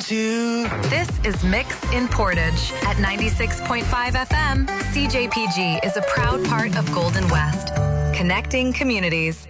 to. This is Mix in Portage at 96.5 FM. CJPG is a proud part of Golden West, connecting communities.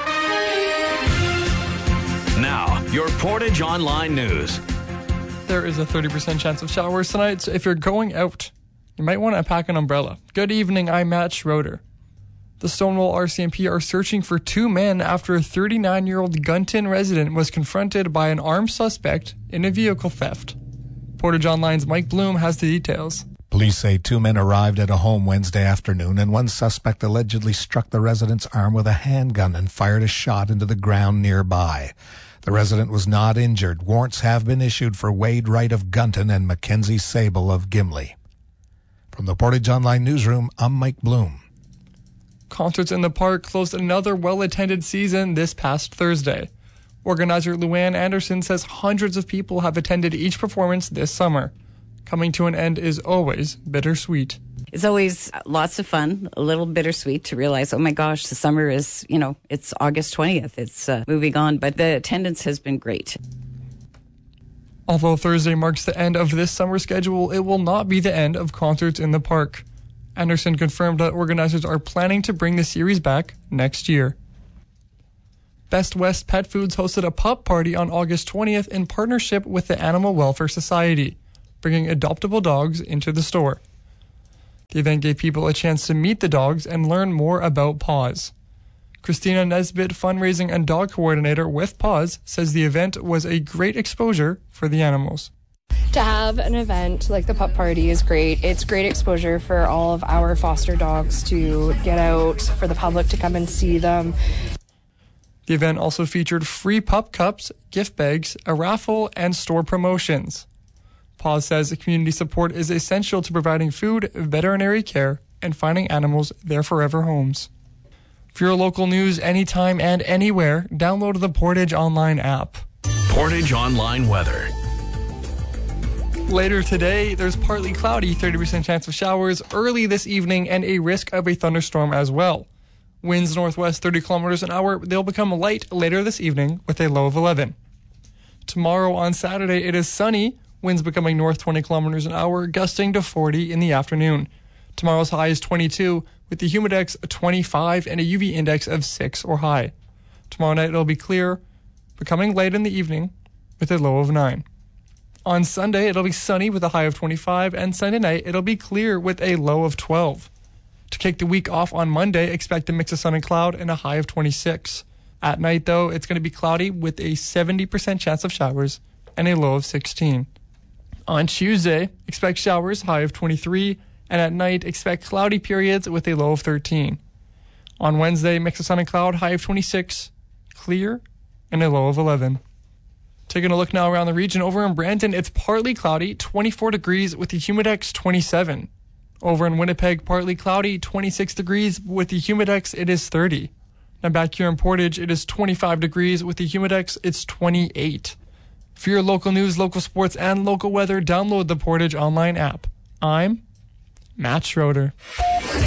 Now, your Portage Online News. There is a 30% chance of showers tonight, so if you're going out, you might want to pack an umbrella. Good evening, I'm Matt Schroeder. The Stonewall RCMP are searching for two men after a 39-year-old Gunton resident was confronted by an armed suspect in a vehicle theft. Portage Online's Mike Bloom has the details. Police say two men arrived at a home Wednesday afternoon, and one suspect allegedly struck the resident's arm with a handgun and fired a shot into the ground nearby. The resident was not injured. Warrants have been issued for Wade Wright of Gunton and Mackenzie Sable of Gimli. From the Portage Online Newsroom, I'm Mike Bloom. Concerts in the Park closed another well-attended season this past Thursday. Organizer Luann Anderson says hundreds of people have attended each performance this summer. Coming to an end is always bittersweet. It's always lots of fun, a little bittersweet to realize, oh my gosh, the summer is, it's August 20th. It's moving on, but the attendance has been great. Although Thursday marks the end of this summer schedule, it will not be the end of Concerts in the Park. Anderson confirmed that organizers are planning to bring the series back next year. Best West Pet Foods hosted a pup party on August 20th in partnership with the Animal Welfare Society, bringing adoptable dogs into the store. The event gave people a chance to meet the dogs and learn more about Paws. Christina Nesbitt, fundraising and dog coordinator with Paws, says the event was a great exposure for the animals. To have an event like the pup party is great. It's great exposure for all of our foster dogs to get out, for the public to come and see them. The event also featured free pup cups, gift bags, a raffle, and store promotions. Paws says community support is essential to providing food, veterinary care, and finding animals their forever homes. For your local news anytime and anywhere, download the Portage Online app. Portage Online weather. Later today, there's partly cloudy, 30% chance of showers early this evening, and a risk of a thunderstorm as well. Winds northwest 30 kilometers an hour. They'll become light later this evening with a low of 11. Tomorrow on Saturday, it is sunny. Winds becoming north 20 kilometers an hour, gusting to 40 in the afternoon. Tomorrow's high is 22, with the humidex 25 and a UV index of 6 or high. Tomorrow night it'll be clear, becoming light in the evening with a low of 9. On Sunday, it'll be sunny with a high of 25, and Sunday night, it'll be clear with a low of 12. To kick the week off on Monday, expect a mix of sun and cloud and a high of 26. At night, though, it's going to be cloudy with a 70% chance of showers and a low of 16. On Tuesday, expect showers, high of 23, and at night, expect cloudy periods with a low of 13. On Wednesday, mix of sun and cloud, high of 26, clear, and a low of 11. Taking a look now around the region, over in Brandon, it's partly cloudy, 24 degrees with the humidex 27. Over in Winnipeg, partly cloudy, 26 degrees with the humidex, it is 30. Now back here in Portage, it is 25 degrees with the humidex, it's 28. For your local news, local sports, and local weather, download the Portage Online app. I'm Matt Schroeder.